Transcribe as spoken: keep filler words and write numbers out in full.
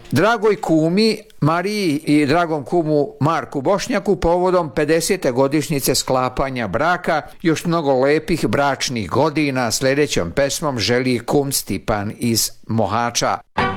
Dragoj kumi Mariji i dragom kumu Marku Bošnjaku povodom pedesete godišnjice sklapanja braka još mnogo lepih bračnih godina. Sljedećom pesmom želi kum Stipan iz Mohača.